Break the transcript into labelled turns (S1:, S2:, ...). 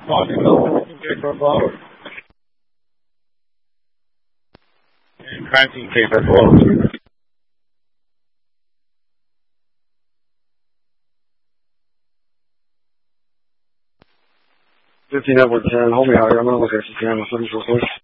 S1: Walking milk paper float. And crafting paper float. 15 up with 10. Hold me higher. I'm going to look at you, Sam. Let me real quick.